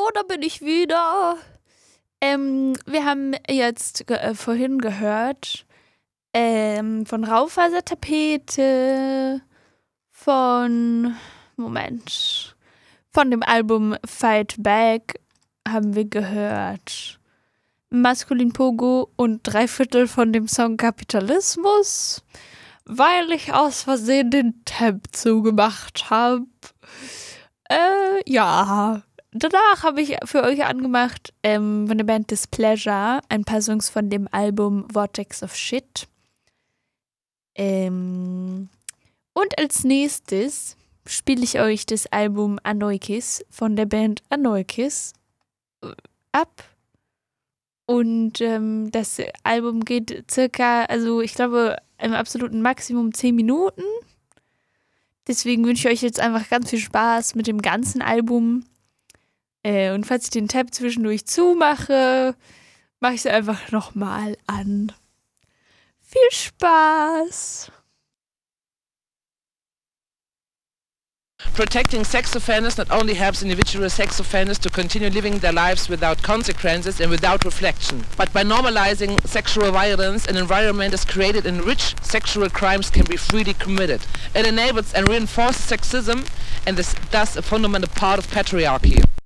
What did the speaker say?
da bin ich wieder. Wir haben jetzt vorhin gehört von Raufasertapete, von dem Album Fight Back haben wir gehört Maskulin Pogo und 3/4 von dem Song Kapitalismus, weil ich aus Versehen den Tab zugemacht habe. Ja. Danach habe ich für euch angemacht von der Band Displeasure ein paar Songs von dem Album Vortex of Shit. Und als nächstes spiele ich euch das Album Anoikis von der Band Anoikis ab. Und das Album geht circa, also ich glaube im absoluten Maximum 10 Minuten. Deswegen wünsche ich euch jetzt einfach ganz viel Spaß mit dem ganzen Album. Und falls ich den Tab zwischendurch zumache, mache ich es einfach nochmal an. Viel Spaß! Protecting sex offenders not only helps individual sex offenders to continue living their lives without consequences and without reflection, but by normalizing sexual violence, an environment is created in which sexual crimes can be freely committed. It enables and reinforces sexism and is thus a fundamental part of patriarchy.